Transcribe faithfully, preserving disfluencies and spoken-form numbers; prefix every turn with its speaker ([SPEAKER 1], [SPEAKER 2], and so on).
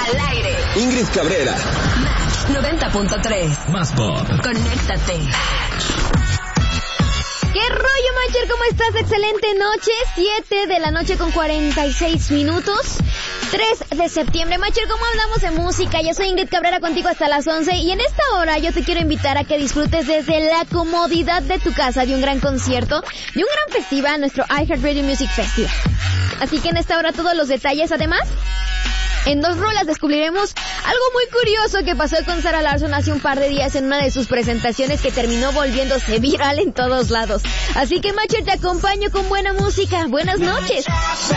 [SPEAKER 1] Al aire.
[SPEAKER 2] Ingrid Cabrera.
[SPEAKER 1] Match noventa punto tres.
[SPEAKER 2] Más pop.
[SPEAKER 1] Conéctate.
[SPEAKER 3] ¿Qué rollo, Matcher? ¿Cómo estás? Excelente noche. siete de la noche con cuarenta y seis minutos. tres de septiembre. Matcher, ¿cómo hablamos de música? Yo soy Ingrid Cabrera, contigo hasta las once. Y en esta hora yo te quiero invitar a que disfrutes desde la comodidad de tu casa de un gran concierto, de un gran festival, nuestro iHeartRadio Music Festival. Así que en esta hora todos los detalles. Además, en dos rolas descubriremos algo muy curioso que pasó con Zara Larsson hace un par de días en una de sus presentaciones que terminó volviéndose viral en todos lados. Así que, Matcher, te acompaño con buena música. Buenas noches.